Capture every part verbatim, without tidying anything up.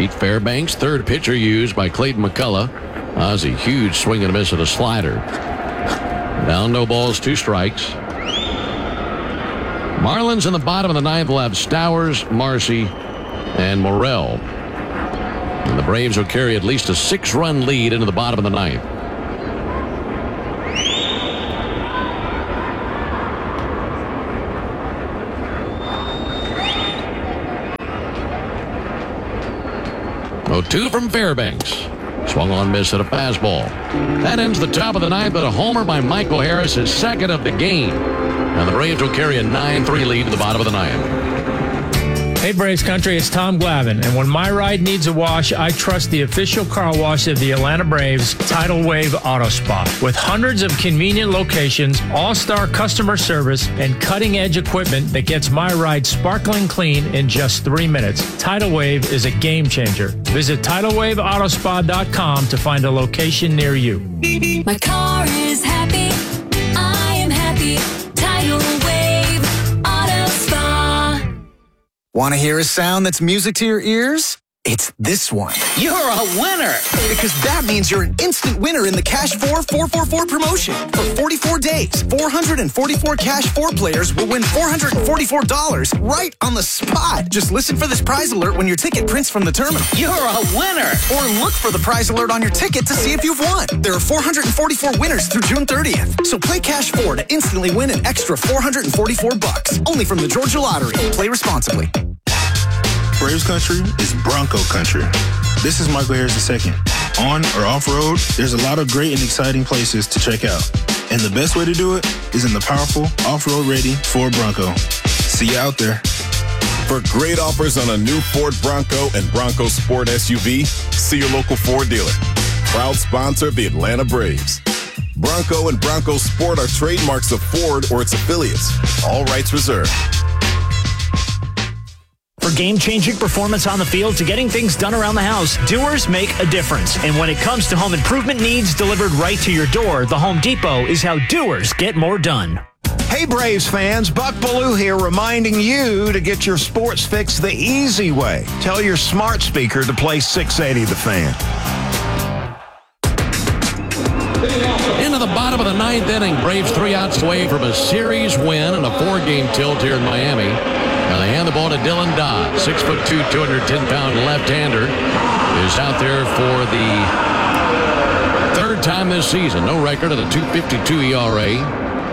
Pete Fairbanks, third pitcher used by Clayton McCullough. Ozzie, huge swing and a miss at a slider. Down, no balls, two strikes. Marlins in the bottom of the ninth will have Stowers, Marcy, and Morrell. And the Braves will carry at least a six-run lead into the bottom of the ninth. oh two from Fairbanks. Swung on, miss at a fastball. That ends the top of the ninth, but a homer by Michael Harris is second of the game. And the Braves will carry a nine three lead to the bottom of the ninth. Hey, Braves Country, it's Tom Glavine, and when my ride needs a wash, I trust the official car wash of the Atlanta Braves, Tidal Wave Auto Spa. With hundreds of convenient locations, all-star customer service, and cutting-edge equipment that gets my ride sparkling clean in just three minutes, Tidal Wave is a game-changer. Visit tidal wave auto spa dot com to find a location near you. My car is happy. I am happy. Tidal Wave Auto Spa. Want to hear a sound that's music to your ears? It's this one. You're a winner! Because that means you're an instant winner in the Cash four four four four promotion. For forty-four days, four hundred forty-four Cash four players will win four hundred forty-four dollars right on the spot. Just listen for this prize alert when your ticket prints from the terminal. You're a winner! Or look for the prize alert on your ticket to see if you've won. There are four hundred forty-four winners through June thirtieth. So play Cash four to instantly win an extra four hundred forty-four bucks. Only from the Georgia Lottery. Play responsibly. Braves country is Bronco country. This is Michael Harris the second. On or off-road, there's a lot of great and exciting places to check out. And the best way to do it is in the powerful, off-road ready Ford Bronco. See you out there. For great offers on a new Ford Bronco and Bronco Sport S U V, see your local Ford dealer. Proud sponsor of the Atlanta Braves. Bronco and Bronco Sport are trademarks of Ford or its affiliates. All rights reserved. For game-changing performance on the field to getting things done around the house, doers make a difference. And when it comes to home improvement needs delivered right to your door, the Home Depot is how doers get more done. Hey, Braves fans, Buck Bellew here reminding you to get your sports fix the easy way. Tell your smart speaker to play six eighty The Fan. Into the bottom of the ninth inning, Braves three outs away from a series win and a four-game tilt here in Miami. Now they hand the ball to Dylan Dodd, six foot two, two hundred ten pound left-hander, is out there for the third time this season. No record at a two fifty-two E R A.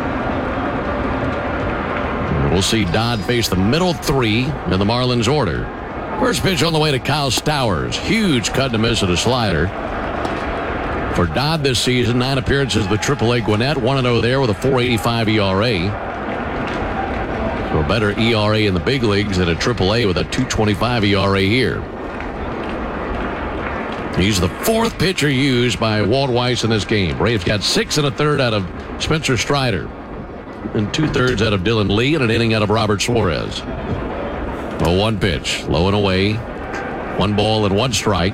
We'll see Dodd face the middle three in the Marlins order. First pitch on the way to Kyle Stowers. Huge cut and miss at a slider. For Dodd this season, nine appearances with triple A Gwinnett, one and oh there with a four eighty-five E R A. So a better E R A in the big leagues than a triple A with a two twenty-five E R A here. He's the fourth pitcher used by Walt Weiss in this game. Braves got six and a third out of Spencer Strider, and two-thirds out of Dylan Lee, and an inning out of Robert Suarez. Oh one pitch, low and away. One ball and one strike.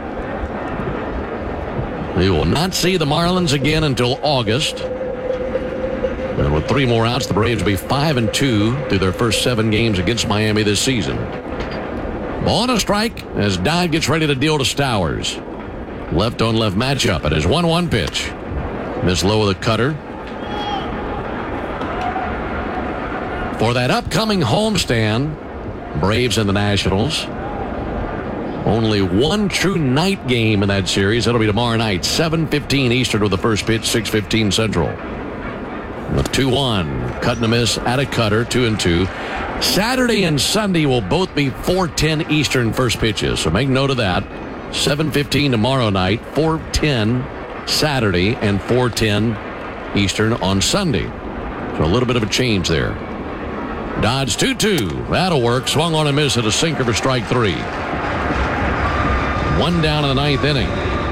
We will not see the Marlins again until August. And with three more outs, the Braves will be five and two through their first seven games against Miami this season. Ball and a strike as Dodd gets ready to deal to Stowers. Left on left matchup at his one one pitch. Miss low with a cutter. For that upcoming homestand, Braves and the Nationals. Only one true night game in that series. That'll be tomorrow night, seven fifteen Eastern with the first pitch, six fifteen Central. The two one, cut and a miss at a cutter, two and two. Saturday and Sunday will both be four ten Eastern first pitches, so make note of that. seven fifteen tomorrow night, four ten Saturday, and four ten Eastern on Sunday. So a little bit of a change there. Dodge two two. That'll work. Swung on and missed at a sinker for strike three. One down in the ninth inning.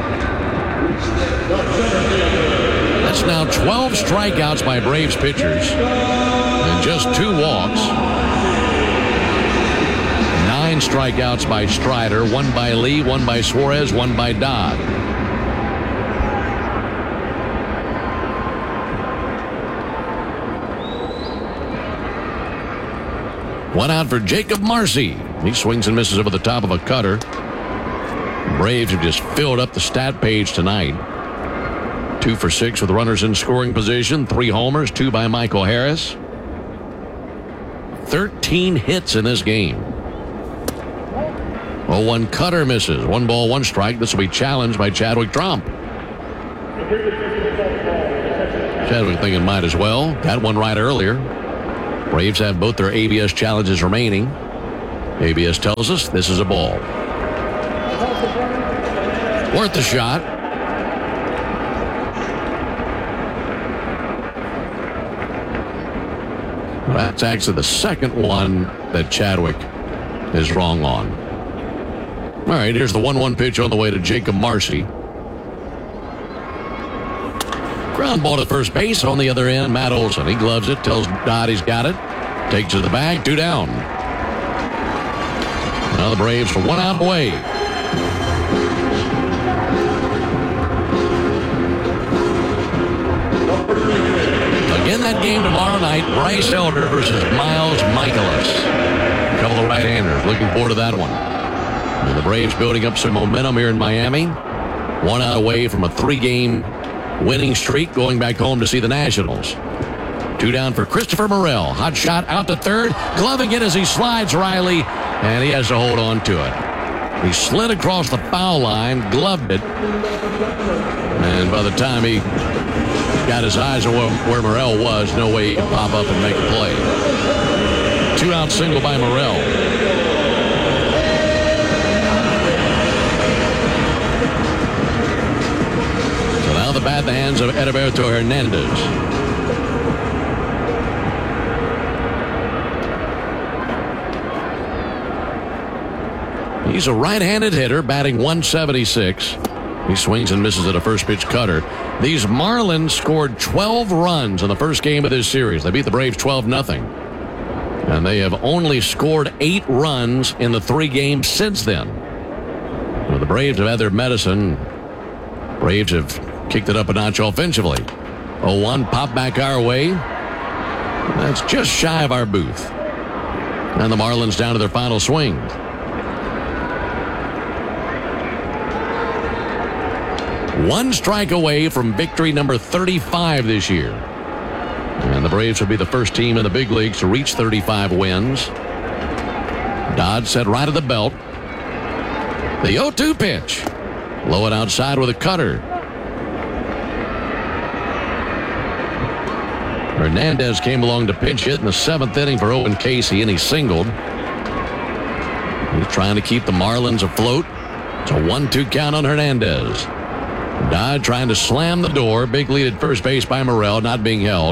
That's now twelve strikeouts by Braves pitchers and just two walks. Nine strikeouts by Strider, one by Lee, one by Suarez, one by Dodd. One out for Jacob Marcy. He swings and misses over the top of a cutter. Braves have just filled up the stat page tonight. Two for six with runners in scoring position. Three homers, two by Michael Harris. thirteen hits in this game. oh one cutter misses. One ball, one strike. This will be challenged by Chadwick Tromp. Chadwick thinking might as well. Got one right earlier. Braves have both their A B S challenges remaining. A B S tells us this is a ball. Worth a shot. That's actually the second one that Chadwick is wrong on. All right, here's the one one pitch on the way to Jacob Marcy. Ground ball to first base. On the other end, Matt Olson. He gloves it, tells Dodd he's got it. Takes it to the bag, two down. Now the Braves are one out away. Again, that game tomorrow night, Bryce Elder versus Miles Michaelis. A couple of right-handers. Looking forward to that one. And the Braves building up some momentum here in Miami. One out away from a three-game winning streak, going back home to see the Nationals. Two down for Christopher Morel. Hot shot out to third. Gloving it as he slides Riley, and he has to hold on to it. He slid across the foul line, gloved it, and by the time he got his eyes on where Morel was, no way he could pop up and make a play. Two-out single by Morel. So now the bat in the hands of Edilberto Hernandez. He's a right-handed hitter, batting one seventy-six. He swings and misses at a first pitch cutter. These Marlins scored twelve runs in the first game of this series. They beat the Braves twelve nothing. And they have only scored eight runs in the three games since then. Well, the Braves have had their medicine. Braves have kicked it up a notch offensively. oh one pop back our way. That's just shy of our booth. And the Marlins down to their final swing. One strike away from victory number thirty-five this year. And the Braves will be the first team in the big leagues to reach thirty-five wins. Dodd set right at the belt. The oh two pitch. Low it outside with a cutter. Hernandez came along to pinch hit in the seventh inning for Owen Casey, and he singled. He's trying to keep the Marlins afloat. It's a one two count on Hernandez. Dodd trying to slam the door. Big lead at first base by Morel, not being held.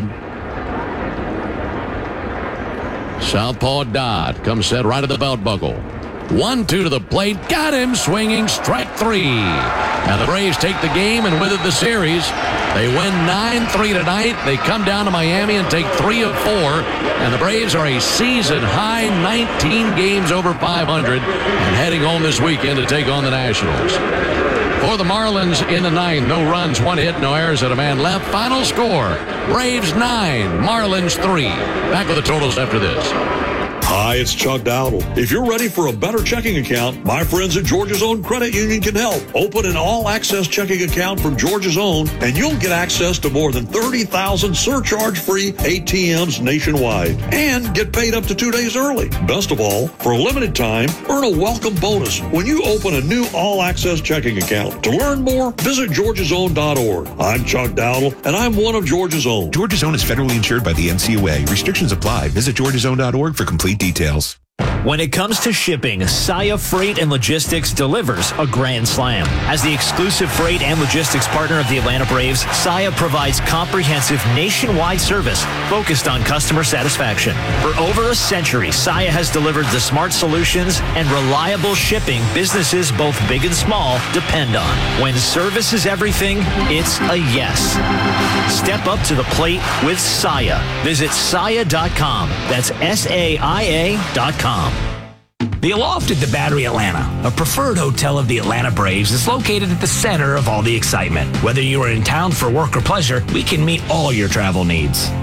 Southpaw Dodd comes set right at the belt buckle. one two to the plate. Got him swinging. Strike three. Now the Braves take the game and with it the series. They win nine three tonight. They come down to Miami and take three of four. And the Braves are a season high nineteen games over five hundred and heading home this weekend to take on the Nationals. For the Marlins in the ninth, no runs, one hit, no errors, and a man left. Final score, Braves nine, Marlins three. Back with the totals after this. Hi, it's Chuck Dowdle. If you're ready for a better checking account, my friends at Georgia's Own Credit Union can help. Open an all-access checking account from Georgia's Own, and you'll get access to more than thirty thousand surcharge-free A T Ms nationwide, and get paid up to two days early. Best of all, for a limited time, earn a welcome bonus when you open a new all-access checking account. To learn more, visit georgias own dot org. I'm Chuck Dowdle, and I'm one of Georgia's Own. Georgia's Own is federally insured by the N C U A. Restrictions apply. Visit georgias own dot org for complete details. When it comes to shipping, Saia Freight and Logistics delivers a grand slam. As the exclusive freight and logistics partner of the Atlanta Braves, Saia provides comprehensive nationwide service focused on customer satisfaction. For over a century, Saia has delivered the smart solutions and reliable shipping businesses both big and small depend on. When service is everything, it's a yes. Step up to the plate with Saia. Visit saia dot com. That's S A I A dot com. The Aloft at the Battery Atlanta, a preferred hotel of the Atlanta Braves, is located at the center of all the excitement. Whether you are in town for work or pleasure, we can meet all your travel needs.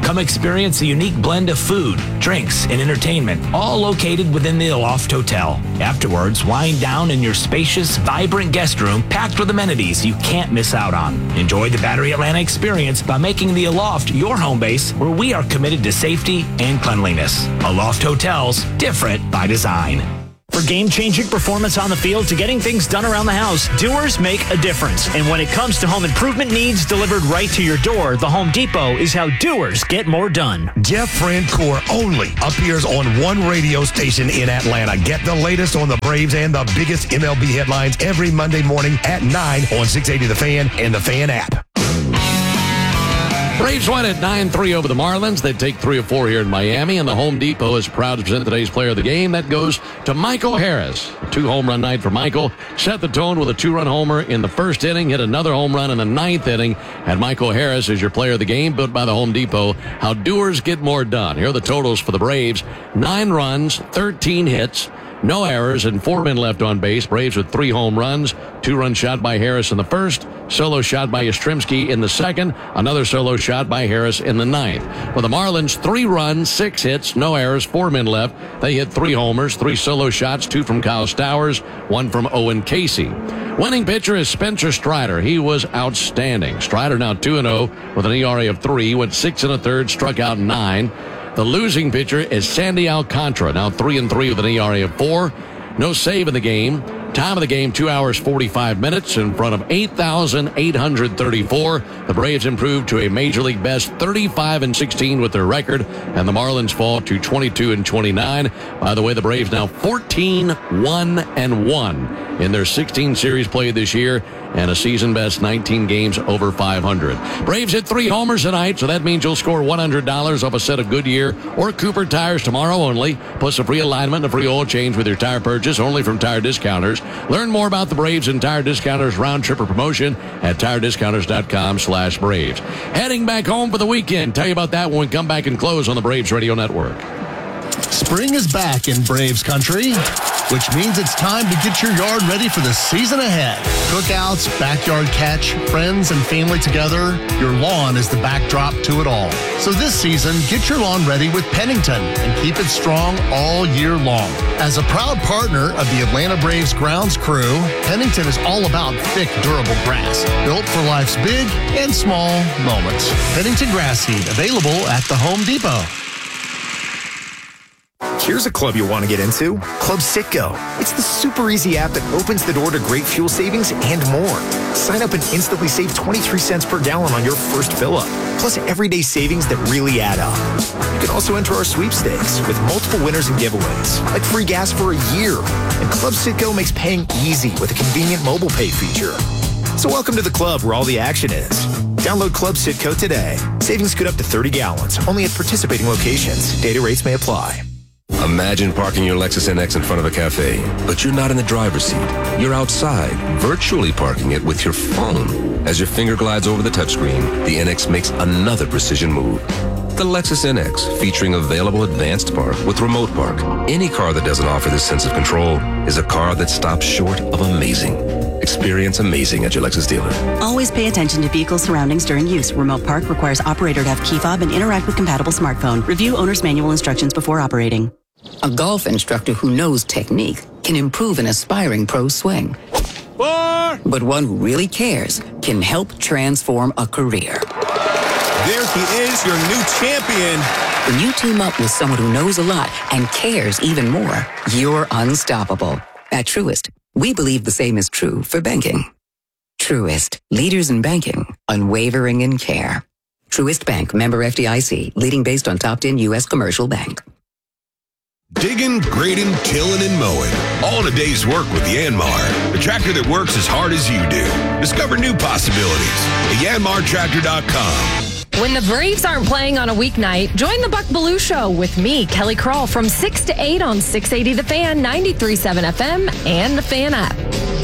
Come experience a unique blend of food, drinks, and entertainment, all located within the Aloft Hotel. Afterwards, wind down in your spacious, vibrant guest room packed with amenities you can't miss out on. Enjoy the Battery Atlanta experience by making the Aloft your home base, where we are committed to safety and cleanliness. Aloft Hotels, different by design. For game-changing performance on the field to getting things done around the house, Doers make a difference. And when it comes to home improvement needs delivered right to your door, the Home Depot is how Doers get more done. Jeff Francoeur only appears on one radio station in Atlanta. Get the latest on the Braves and the biggest M L B headlines every Monday morning at nine on six eighty The Fan and the Fan app. Braves win at nine three over the Marlins. They take three of four here in Miami, and the Home Depot is proud to present today's player of the game. That goes to Michael Harris. Two-home run night for Michael. Set the tone with a two-run homer in the first inning, hit another home run in the ninth inning, and Michael Harris is your player of the game, built by the Home Depot. How Doers get more done. Here are the totals for the Braves. Nine runs, thirteen hits, no errors, and four men left on base. Braves with three home runs, two-run shot by Harris in the first, solo shot by Yastrzemski in the second, another solo shot by Harris in the ninth. For the Marlins, three runs, six hits, no errors, four men left. They hit three homers, three solo shots, two from Kyle Stowers, one from Owen Casey. Winning pitcher is Spencer Strider. He was outstanding. Strider now two and oh with an E R A of three, went six and a third, struck out nine. The losing pitcher is Sandy Alcantara, now three and three with an E R A of four. No save in the game. Time of the game, two hours, forty-five minutes in front of eight thousand eight hundred thirty-four. The Braves improved to a Major League best thirty-five and sixteen with their record, and the Marlins fall to twenty-two and twenty-nine. By the way, the Braves now fourteen, one, and one in their sixteen series played this year, and a season best nineteen games over five hundred. Braves hit three homers tonight, so that means you'll score one hundred dollars off a set of Goodyear or Cooper tires tomorrow only, plus a free alignment and a free oil change with your tire purchase only from Tire Discounters. Learn more about the Braves and Tire Discounters round trip promotion at tire discounters dot com slash Braves. Heading back home for the weekend. Tell you about that when we come back and close on the Braves Radio Network. Spring is back in Braves country, which means it's time to get your yard ready for the season ahead. Cookouts, backyard catch, friends and family together, your lawn is the backdrop to it all. So this season, get your lawn ready with Pennington and keep it strong all year long. As a proud partner of the Atlanta Braves grounds crew, Pennington is all about thick, durable grass, built for life's big and small moments. Pennington grass seed, available at the Home Depot. Here's a club you'll want to get into, Club Citgo. It's the super easy app that opens the door to great fuel savings and more. Sign up and instantly save twenty-three cents per gallon on your first fill-up, plus everyday savings that really add up. You can also enter our sweepstakes with multiple winners and giveaways, like free gas for a year. And Club Citgo makes paying easy with a convenient mobile pay feature. So welcome to the club where all the action is. Download Club Citgo today. Savings could up to thirty gallons, only at participating locations. Data rates may apply. Imagine parking your Lexus N X in front of a cafe, but you're not in the driver's seat. You're outside, virtually parking it with your phone. As your finger glides over the touchscreen, the N X makes another precision move. The Lexus N X, featuring available advanced park with remote park. Any car that doesn't offer this sense of control is a car that stops short of amazing. Experience amazing at your Lexus dealer. Always pay attention to vehicle surroundings during use. Remote park requires operator to have key fob and interact with compatible smartphone. Review owner's manual instructions before operating. A golf instructor who knows technique can improve an aspiring pro's swing. Four. But one who really cares can help transform a career. There he is, your new champion. When you team up with someone who knows a lot and cares even more, you're unstoppable. At Truist, we believe the same is true for banking. Truist, leaders in banking, unwavering in care. Truist Bank, member F D I C, leading based on top ten U S commercial bank. Digging, grading, tilling, and mowing. All in a day's work with Yanmar, the tractor that works as hard as you do. Discover new possibilities at yanmar tractor dot com. When the Braves aren't playing on a weeknight, join the Buck Belue Show with me, Kelly Krall, from six to eight on six eighty The Fan, ninety-three point seven F M, and the Fan app.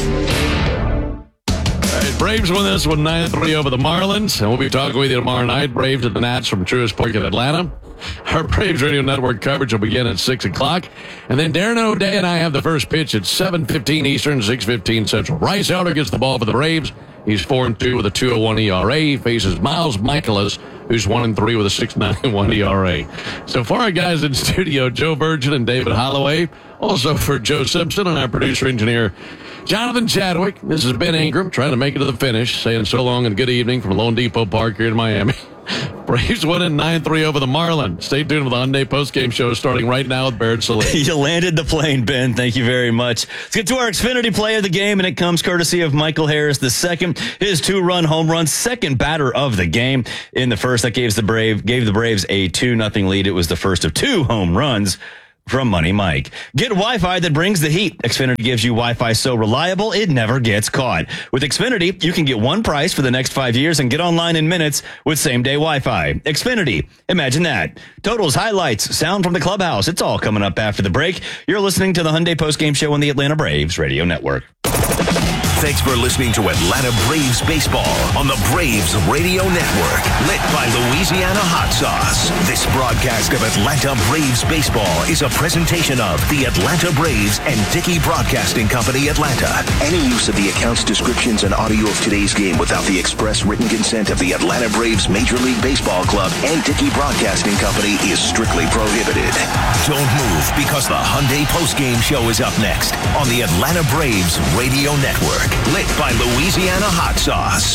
All right, Braves win this one nine three over the Marlins, and we'll be talking with you tomorrow night. Braves at the Nats from Truist Park in Atlanta. Our Braves Radio Network coverage will begin at six o'clock. And then Darren O'Day and I have the first pitch at seven fifteen Eastern, six fifteen Central. Bryce Elder gets the ball for the Braves. He's four and two with a two oh one E R A. He faces Miles Michaelis, who's one and three with a six ninety-one E R A. So for our guys in studio, Joe Virgin and David Holloway. Also for Joe Simpson and our producer engineer, Jonathan Chadwick. This is Ben Ingram trying to make it to the finish, saying so long and good evening from Lone Depot Park here in Miami. Braves winning nine three over the Marlins. Stay tuned for the Hyundai postgame show starting right now with Barrett Sallee. You landed the plane, Ben. Thank you very much. Let's get to our Xfinity play of the game, and it comes courtesy of Michael Harris the second. His two-run home run, second batter of the game. In the first, that gave the Brave gave the Braves a two nothing lead. It was the first of two home runs from Money Mike. Get Wi-Fi that brings the heat. Xfinity gives you Wi-Fi so reliable, it never gets caught. With Xfinity, you can get one price for the next five years and get online in minutes with same-day Wi-Fi. Xfinity. Imagine that. Totals, highlights, sound from the clubhouse. It's all coming up after the break. You're listening to the Hyundai Postgame Show on the Atlanta Braves Radio Network. Thanks for listening to Atlanta Braves Baseball on the Braves Radio Network, lit by Louisiana Hot Sauce. This broadcast of Atlanta Braves Baseball is a presentation of the Atlanta Braves and Dickey Broadcasting Company, Atlanta. Any use of the accounts, descriptions, and audio of today's game without the express written consent of the Atlanta Braves Major League Baseball Club and Dickey Broadcasting Company is strictly prohibited. Don't move, because the Hyundai Postgame Show is up next on the Atlanta Braves Radio Network. Lit by Louisiana Hot Sauce.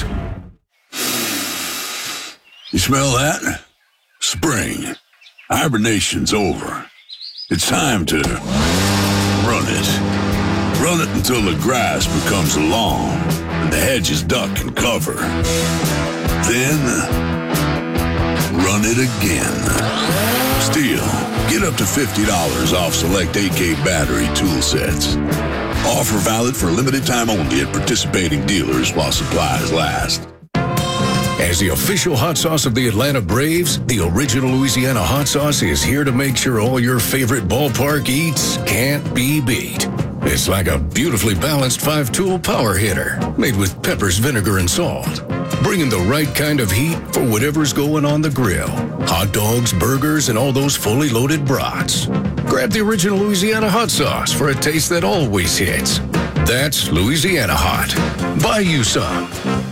You smell that? Spring. Hibernation's over. It's time to run it. Run it until the grass becomes lawn and the hedges duck and cover. Then run it again. Still, get up to fifty dollars off select A K battery tool sets. Offer valid for limited time only at participating dealers while supplies last. As the official hot sauce of the Atlanta Braves, the original Louisiana hot sauce is here to make sure all your favorite ballpark eats can't be beat. It's like a beautifully balanced five-tool power hitter made with peppers, vinegar, and salt, bringing the right kind of heat for whatever's going on the grill. Hot dogs, burgers, and all those fully loaded brats. Grab the original Louisiana hot sauce for a taste that always hits. That's Louisiana Hot. Buy you some.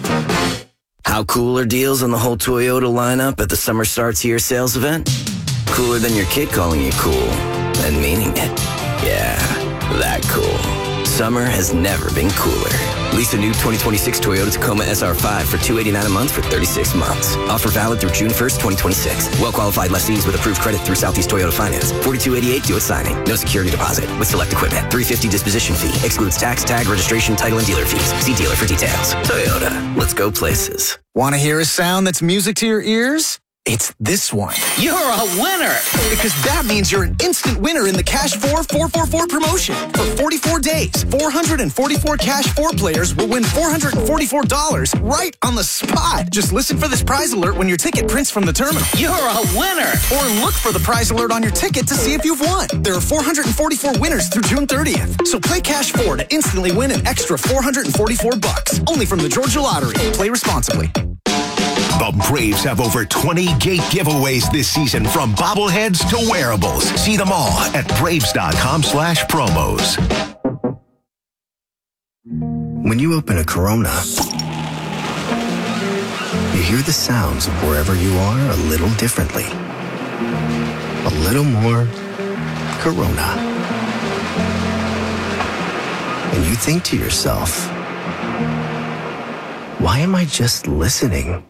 How cool are deals on the whole Toyota lineup at the Summer Starts Here sales event? Cooler than your kid calling you cool and meaning it. Yeah, that cool. Summer has never been cooler. Lease a new twenty twenty-six Toyota Tacoma S R five for two hundred eighty-nine dollars a month for thirty-six months. Offer valid through June first, twenty twenty-six. Well-qualified lessees with approved credit through Southeast Toyota Finance. forty-two eighty-eight due at signing. No security deposit with select equipment. three hundred fifty dollars disposition fee. Excludes tax, tag, registration, title, and dealer fees. See dealer for details. Toyota. Let's go places. Want to hear a sound that's music to your ears? It's this one. You're a winner! Because that means you're an instant winner in the Cash four four four four promotion. For forty-four days, four hundred forty-four Cash four players will win four hundred forty-four dollars right on the spot. Just listen for this prize alert when your ticket prints from the terminal. You're a winner! Or look for the prize alert on your ticket to see if you've won. There are four hundred forty-four winners through June thirtieth. So play Cash four to instantly win an extra four hundred forty-four bucks. Only from the Georgia Lottery. Play responsibly. The Braves have over twenty gate giveaways this season, from bobbleheads to wearables. See them all at Braves.com slash promos. When you open a Corona, you hear the sounds of wherever you are a little differently. A little more Corona. And you think to yourself, why am I just listening?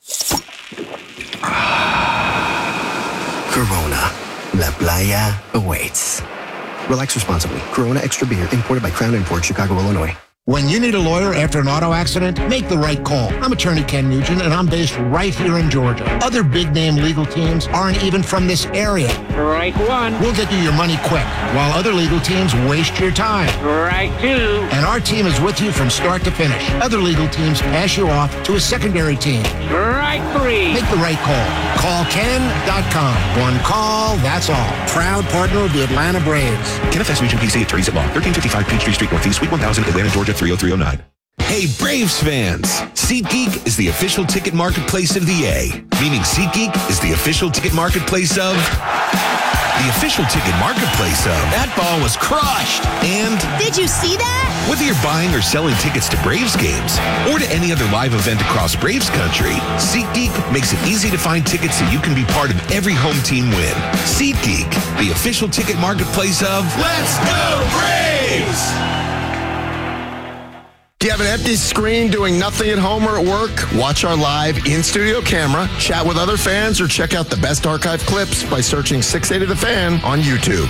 Corona. La Playa awaits. Relax responsibly. Corona Extra Beer, imported by Crown Imports, Chicago, Illinois. When you need a lawyer after an auto accident, make the right call. I'm attorney Ken Nugent, and I'm based right here in Georgia. Other big-name legal teams aren't even from this area. Strike one. We'll get you your money quick, while other legal teams waste your time. Strike two. And our team is with you from start to finish. Other legal teams pass you off to a secondary team. Strike three. Make the right call. Call Ken dot com. One call, that's all. Proud partner of the Atlanta Braves. Kenneth S. Nugent, P C, attorneys at law. thirteen fifty-five Peachtree Street Northeast, Suite one thousand, Atlanta, Georgia three oh three oh nine. Hey, Braves fans! SeatGeek is the official ticket marketplace of the A, meaning SeatGeek is the official ticket marketplace of the official ticket marketplace of. That ball was crushed. And did you see that? Whether you're buying or selling tickets to Braves games or to any other live event across Braves country, SeatGeek makes it easy to find tickets so you can be part of every home team win. SeatGeek, the official ticket marketplace of Let's Go Braves! Do you have an empty screen doing nothing at home or at work? Watch our live in-studio camera, chat with other fans, or check out the best archive clips by searching six eighty The Fan on YouTube.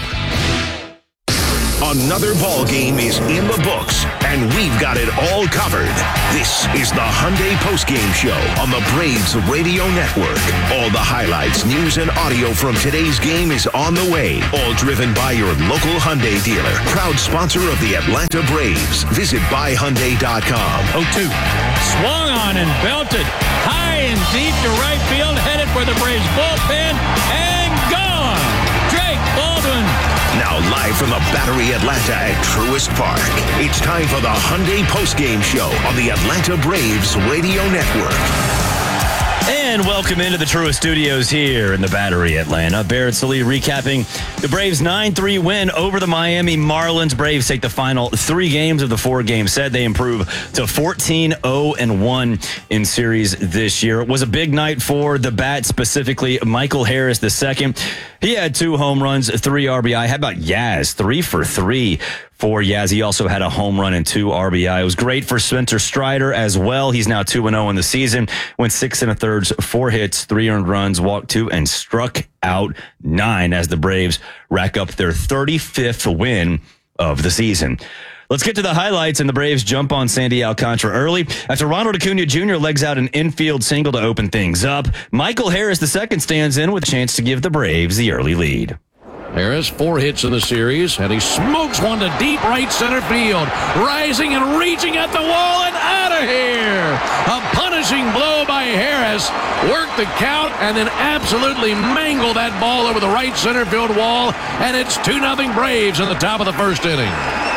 Another ball game is in the books, and we've got it all covered. This is the Hyundai Postgame Show on the Braves Radio Network. All the highlights, news, and audio from today's game is on the way. All driven by your local Hyundai dealer. Proud sponsor of the Atlanta Braves. Visit buy hyundai dot com. oh two. Swung on and belted. High and deep to right field. Headed for the Braves bullpen. And gone. Drake Baldwin. Now live from the Battery Atlanta at Truist Park. It's time for the Hyundai Postgame Show on the Atlanta Braves Radio Network. And welcome into the Truist Studios here in the Battery Atlanta. Barrett Sallee recapping the Braves' nine three win over the Miami Marlins. Braves take the final three games of the four-game set. They improve to fourteen oh one in series this year. It was a big night for the bat, specifically Michael Harris the second. He had two home runs, three R B I. How about Yaz? Three for three for Yaz. He also had a home run and two R B I. It was great for Spencer Strider as well. He's now two and oh in the season. Went six and a thirds, four hits, three earned runs, walked two, and struck out nine as the Braves rack up their thirty-fifth win of the season. Let's get to the highlights, and the Braves jump on Sandy Alcantara early. After Ronald Acuna Junior legs out an infield single to open things up, Michael Harris the second stands in with a chance to give the Braves the early lead. Harris, four hits in the series, and he smokes one to deep right center field. Rising and reaching at the wall and out of here. A punishing blow by Harris. Worked the count and then absolutely mangled that ball over the right center field wall. And it's two nothing Braves in the top of the first inning.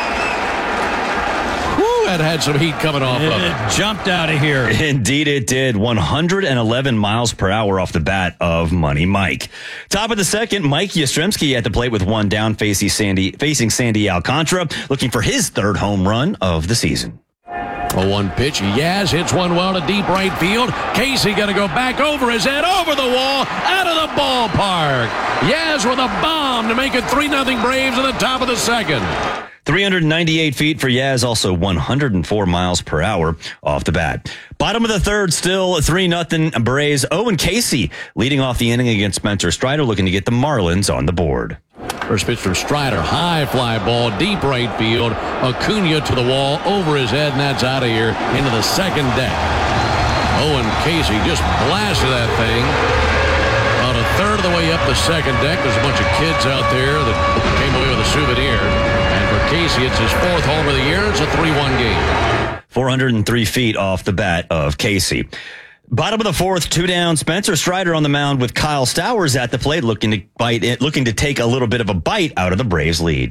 That had some heat coming off it of it. It jumped out of here. Indeed it did. one hundred eleven miles per hour off the bat of Money Mike. Top of the second, Mike Yastrzemski at the plate with one down, facing Sandy, facing Sandy Alcantara, looking for his third home run of the season. A one pitch. Yaz hits one well to deep right field. Casey got to go back over his head, over the wall, out of the ballpark. Yaz with a bomb to make it three nothing Braves in the top of the second. three hundred ninety-eight feet for Yaz, also one hundred four miles per hour off the bat. Bottom of the third, still three nothing Braves. Owen Casey leading off the inning against Spencer Strider, looking to get the Marlins on the board. First pitch from Strider, high fly ball, deep right field. Acuna to the wall, over his head, and that's out of here into the second deck. Owen Casey just blasted that thing about a third of the way up the second deck. There's a bunch of kids out there that came away with a souvenir. Casey, it's his fourth home of the year. It's a three one game. four hundred three feet off the bat of Casey. Bottom of the fourth, two down. Spencer Strider on the mound with Kyle Stowers at the plate, looking to bite it, looking to take a little bit of a bite out of the Braves' lead.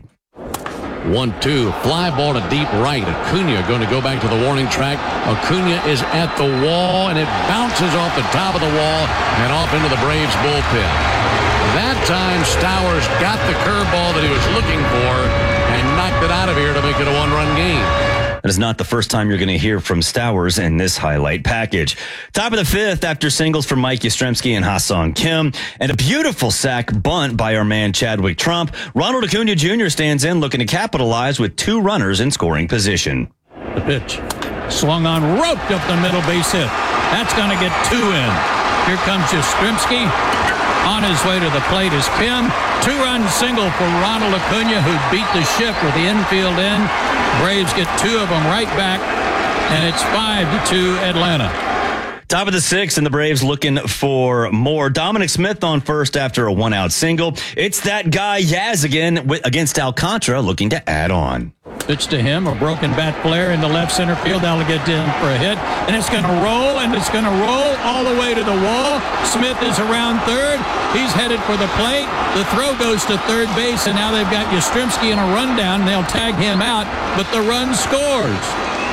one two, fly ball to deep right. Acuna going to go back to the warning track. Acuna is at the wall, and it bounces off the top of the wall and off into the Braves bullpen. That time, Stowers got the curveball that he was looking for and knocked it out of here to make it a one-run game. That is not the first time you're going to hear from Stowers in this highlight package. Top of the fifth after singles from Mike Yastrzemski and Ha-Seong Kim, and a beautiful sac bunt by our man Chadwick Trump. Ronald Acuna Junior stands in looking to capitalize with two runners in scoring position. The pitch. Swung on, roped up the middle base hit. That's going to get two in. Here comes Yastrzemski. On his way to the plate is Kim. Two-run single for Ronald Acuna, who beat the shift with the infield in. Braves get two of them right back, and it's five to two Atlanta. Top of the sixth, and the Braves looking for more. Dominic Smith on first after a one-out single. It's that guy Yaz again against Alcantara, looking to add on. Pitch to him, a broken bat flare in the left center field. That'll get in for a hit, and it's going to roll, and it's going to roll all the way to the wall. Smith is around third. He's headed for the plate. The throw goes to third base, and now they've got Yastrzemski in a rundown, and they'll tag him out, but the run scores.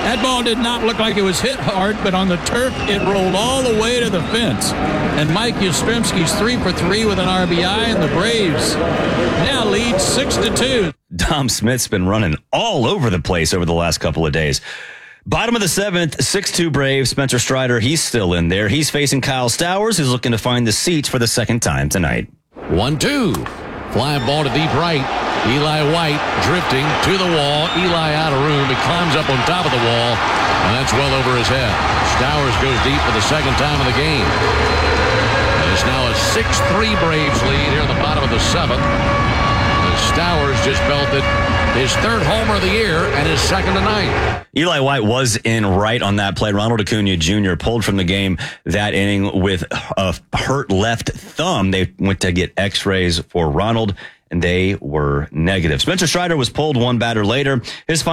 That ball did not look like it was hit hard, but on the turf, it rolled all the way to the fence. And Mike Yastrzemski's three for three with an R B I, and the Braves now lead six to two. Dom Smith's been running all over the place over the last couple of days. Bottom of the seventh, six two Braves. Spencer Strider, he's still in there. He's facing Kyle Stowers, who's looking to find the seats for the second time tonight. one two. Fly ball to deep right. Eli White drifting to the wall. Eli out of room. He climbs up on top of the wall, and that's well over his head. Stowers goes deep for the second time of the game. And it's now a six three Braves lead here in the bottom of the seventh. As Stowers just belted his third homer of the year and his second tonight. Eli White was in right on that play. Ronald Acuna Junior pulled from the game that inning with a hurt left thumb. They went to get x-rays for Ronald, and they were negative. Spencer Strider was pulled one batter later. His